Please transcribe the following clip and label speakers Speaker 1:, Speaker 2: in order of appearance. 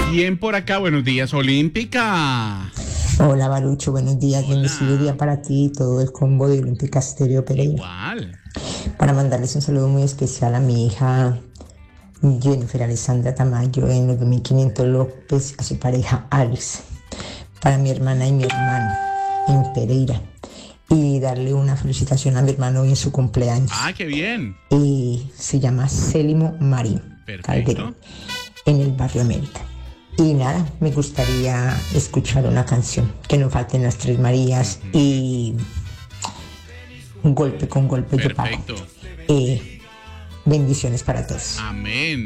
Speaker 1: ¿Quién por acá? Buenos días, Olímpica.
Speaker 2: Hola Barucho, buenos días, bendecido día para ti y todo el combo de Olímpica Estéreo Pereira.
Speaker 1: Igual.
Speaker 2: Para mandarles un saludo muy especial a mi hija Jennifer Alessandra Tamayo en los 2500 López, a su pareja Alex, para mi hermana y mi hermano en Pereira, y darle una felicitación a mi hermano hoy en su cumpleaños.
Speaker 1: Ah, qué bien.
Speaker 2: Y se llama Célimo Marín Calderón, en el barrio América. Y nada, me gustaría escuchar una canción, que no falten las Tres Marías y golpe con golpe yo pago. Bendiciones para todos.
Speaker 1: Amén.